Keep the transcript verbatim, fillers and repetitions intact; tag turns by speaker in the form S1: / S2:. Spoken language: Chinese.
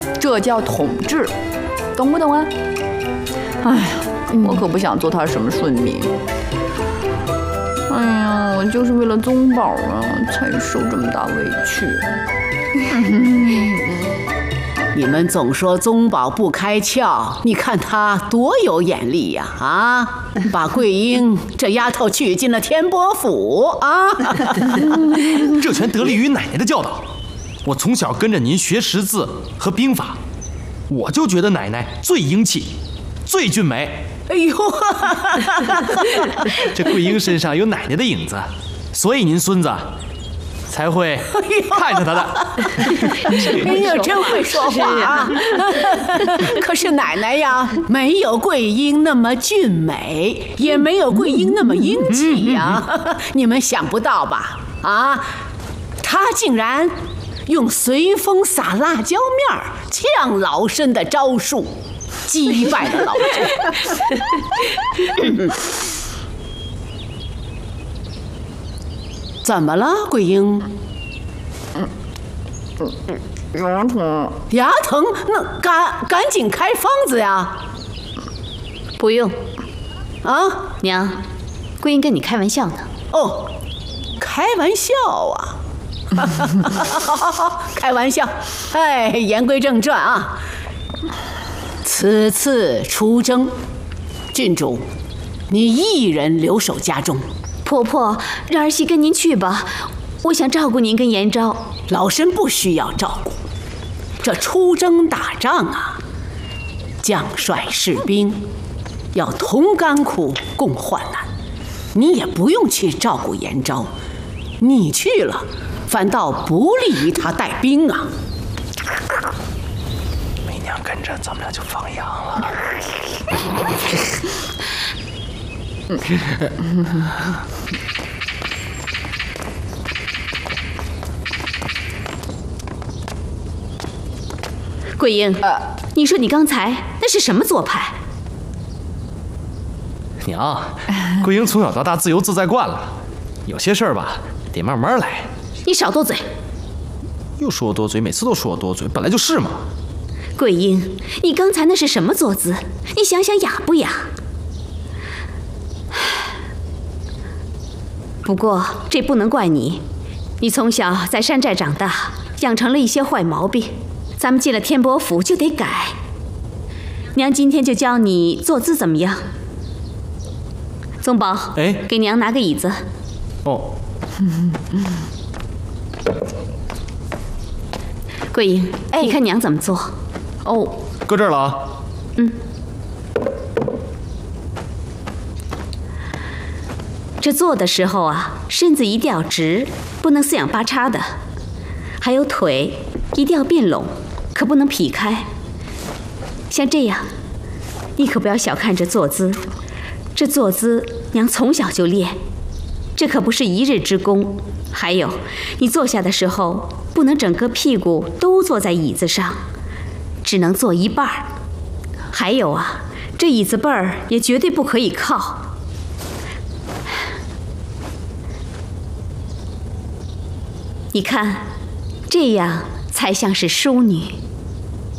S1: 这叫统治，懂不懂啊？哎呀，我可不想做他什么顺民。哎呀，我就是为了宗宝啊，才受这么大委屈。
S2: 你们总说宗宝不开窍，你看他多有眼力呀！啊，把桂英这丫头娶进了天波府啊！
S3: 这全得力于奶奶的教导。我从小跟着您学识字和兵法，我就觉得奶奶最英气，最俊美。
S2: 哎呦，
S3: 这桂英身上有奶奶的影子，所以您孙子才会看着她的。
S2: 哎呀，真会说话啊！可是奶奶呀，没有桂英那么俊美，也没有桂英那么英气呀。你们想不到吧？啊，她竟然用随风撒辣椒面儿呛老身的招数，击败了老身。怎么了，桂英？
S1: 牙疼，
S2: 牙疼，那赶赶紧开方子呀！
S4: 不用，
S2: 啊，
S4: 娘，桂英跟你开玩笑呢。
S2: 哦，开玩笑啊！开玩笑。哎，言归正传啊。此次出征，郡主，你一人留守家中。
S4: 婆婆，让儿媳跟您去吧，我想照顾您跟延昭。
S2: 老身不需要照顾。这出征打仗啊，将帅士兵要同甘苦共患难，你也不用去照顾延昭，你去了反倒不利于他带兵啊。
S3: 媚娘跟着咱们俩就放羊了。
S4: 桂英，呃，你说你刚才那是什么做派？
S3: 娘，桂英从小到大自由自在惯了，有些事儿吧得慢慢来。
S4: 你少多嘴。
S3: 又说我多嘴，每次都说我多嘴，本来就是嘛。
S4: 桂英，你刚才那是什么坐姿？你想想雅不雅？不过这不能怪你，你从小在山寨长大，养成了一些坏毛病。咱们进了天波府就得改。娘今天就教你坐姿怎么样？宗宝，
S3: 哎，
S4: 给娘拿个椅子。
S3: 哦。
S4: 桂英，哎，你看娘怎么做？
S1: 哦，
S3: 搁这儿了啊。
S4: 嗯。这坐的时候啊，身子一定要直，不能四仰八叉的。还有腿一定要并拢，可不能劈开。像这样，你可不要小看这坐姿。这坐姿娘从小就练，这可不是一日之功。还有，你坐下的时候不能整个屁股都坐在椅子上，只能坐一半儿。还有啊，这椅子背儿也绝对不可以靠。你看，这样才像是淑女。